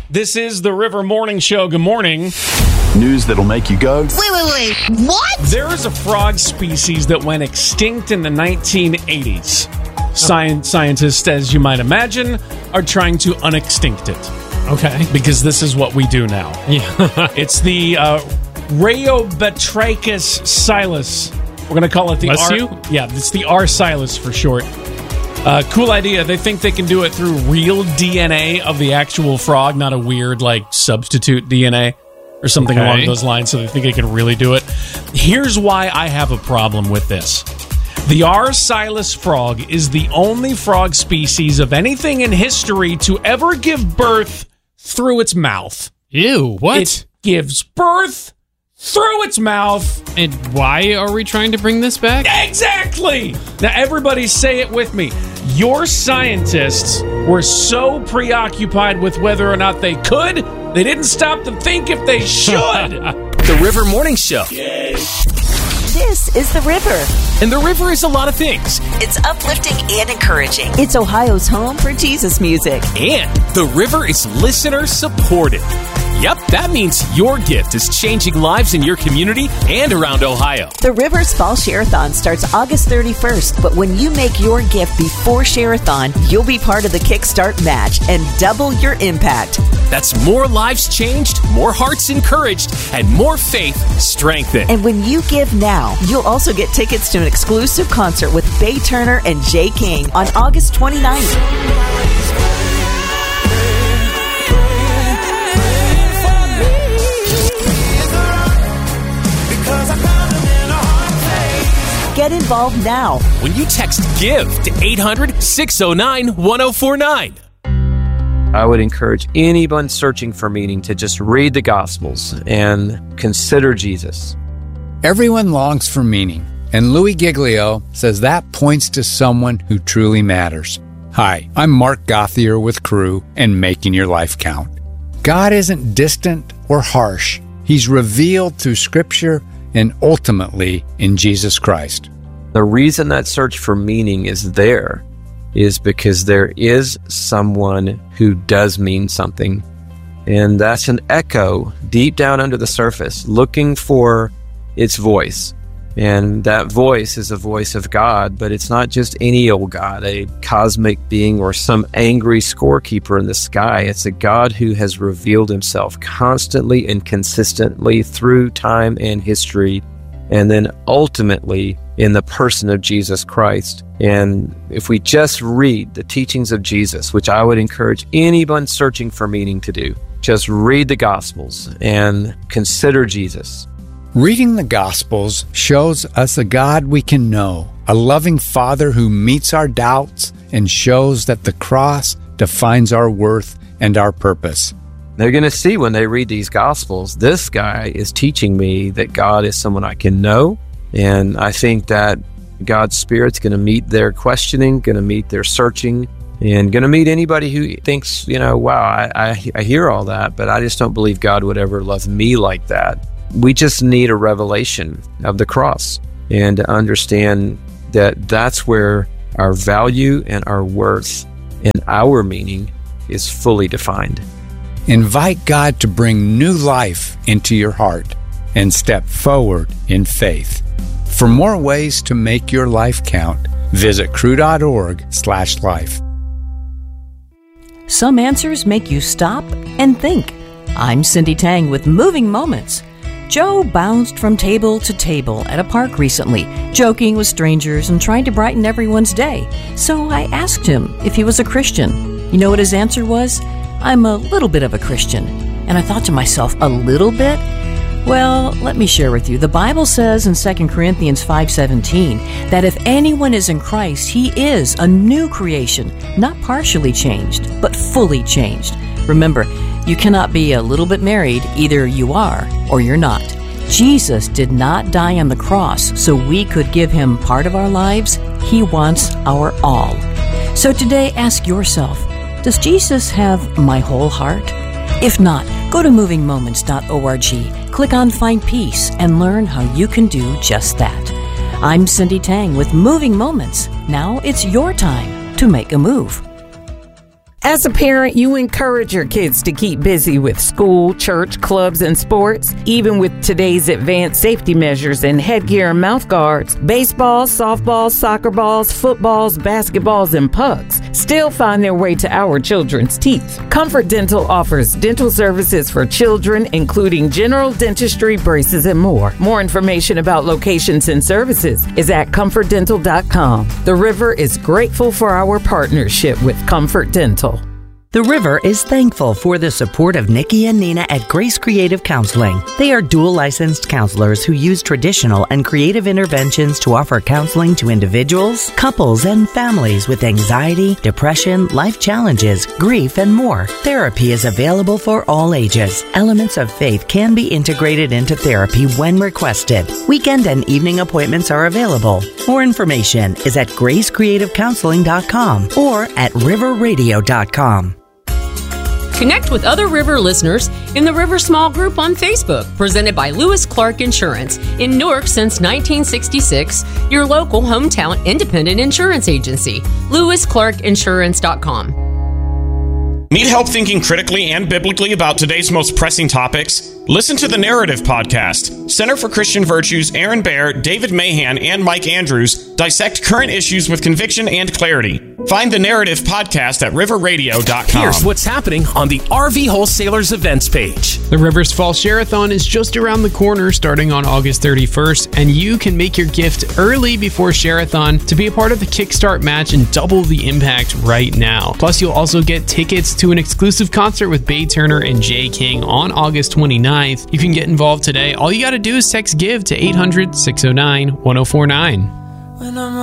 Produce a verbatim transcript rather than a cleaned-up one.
This is the River Morning Show. Good morning. News that'll make you go, Wait, wait, wait. What? There is a frog species that went extinct in the nineteen eighties. Sci- scientists, as you might imagine, are trying to unextinct it. Okay. Because this is what we do now. Yeah. It's the uh, Rheobatrachus silus. We're going to call it the Bless R. you? Yeah, it's the R. silus for short. Uh, cool idea. They think they can do it through real D N A of the actual frog, not a weird, like, substitute D N A or something Okay. along those lines, so they think they can really do it. Here's why I have a problem with this. The R. silus frog is the only frog species of anything in history to ever give birth through its mouth. Ew, what? It gives birth through its mouth. And why are we trying to bring this back? Exactly! Now, everybody say it with me. Your scientists were so preoccupied with whether or not they could, they didn't stop to think if they should. The River Morning Show. This is The River. And the river is a lot of things. It's uplifting and encouraging. It's Ohio's home for Jesus music. And the river is listener supported. Yep, that means your gift is changing lives in your community and around Ohio. The River's Fall Share-a-thon starts August thirty-first, but when you make your gift before Share-a-thon, you'll be part of the Kickstart match and double your impact. That's more lives changed, more hearts encouraged, and more faith strengthened. And when you give now, you'll also get tickets to an exclusive concert with Bay Turner and Jay King on August twenty-ninth. Get involved now. When you text GIVE to eight hundred, six oh nine, one oh four nine. I would encourage anyone searching for meaning to just read the Gospels and consider Jesus. Everyone longs for meaning, and Louis Giglio says that points to someone who truly matters. Hi, I'm Mark Gothier with Crew and Making Your Life Count. God isn't distant or harsh. He's revealed through Scripture and ultimately in Jesus Christ. The reason that search for meaning is there is because there is someone who does mean something. And that's an echo deep down under the surface, looking for its voice. And that voice is a voice of God, but it's not just any old God, a cosmic being or some angry scorekeeper in the sky. It's a God who has revealed himself constantly and consistently through time and history, and then ultimately in the person of Jesus Christ. And if we just read the teachings of Jesus, which I would encourage anyone searching for meaning to do, just read the Gospels and consider Jesus. Reading the Gospels shows us a God we can know, a loving Father who meets our doubts and shows that the cross defines our worth and our purpose. They're going to see when they read these Gospels, this guy is teaching me that God is someone I can know. And I think that God's Spirit's going to meet their questioning, going to meet their searching, and going to meet anybody who thinks, you know, wow, I, I, I hear all that, but I just don't believe God would ever love me like that. We just need a revelation of the cross and to understand that that's where our value and our worth and our meaning is fully defined. Invite God to bring new life into your heart and step forward in faith. For more ways to make your life count, visit crew.org slash life. Some answers make you stop and think. I'm Cindy Tang with Moving Moments. Joe bounced from table to table at a park recently, joking with strangers and trying to brighten everyone's day. So I asked him if he was a Christian. You know what his answer was? I'm a little bit of a Christian. And I thought to myself, a little bit? Well, let me share with you. The Bible says in Second Corinthians five seventeen that if anyone is in Christ, he is a new creation, not partially changed, but fully changed. Remember, you cannot be a little bit married. Either you are or you're not. Jesus did not die on the cross so we could give him part of our lives. He wants our all. So today, ask yourself, does Jesus have my whole heart? If not, go to moving moments dot org, click on Find Peace, and learn how you can do just that. I'm Cindy Tang with Moving Moments. Now it's your time to make a move. As a parent, you encourage your kids to keep busy with school, church, clubs, and sports. Even with today's advanced safety measures and headgear and mouth guards, baseballs, softballs, soccer balls, footballs, basketballs, and pucks still find their way to our children's teeth. Comfort Dental offers dental services for children, including general dentistry, braces, and more. More information about locations and services is at comfort dental dot com. The River is grateful for our partnership with Comfort Dental. The River is thankful for the support of Nikki and Nina at Grace Creative Counseling. They are dual licensed counselors who use traditional and creative interventions to offer counseling to individuals, couples, and families with anxiety, depression, life challenges, grief, and more. Therapy is available for all ages. Elements of faith can be integrated into therapy when requested. Weekend and evening appointments are available. More information is at grace creative counseling dot com or at river radio dot com. Connect with other River listeners in the River Small Group on Facebook, presented by Lewis Clark Insurance. In Newark since nineteen sixty-six, your local hometown independent insurance agency. lewis clark insurance dot com. Need help thinking critically and biblically about today's most pressing topics? Listen to the Narrative Podcast. Center for Christian Virtues, Aaron Baer, David Mahan, and Mike Andrews dissect current issues with conviction and clarity. Find the Narrative Podcast at river radio dot com. Here's what's happening on the R V Wholesalers events page. The Rivers Fall Share-a-thon is just around the corner starting on August thirty-first, and you can make your gift early before Share-a-thon to be a part of the Kickstart match and double the impact right now. Plus, you'll also get tickets to an exclusive concert with Bay Turner and Jay King on August twenty-ninth. You can get involved today. All you got to do is text GIVE to eight hundred, six oh nine, one oh four nine.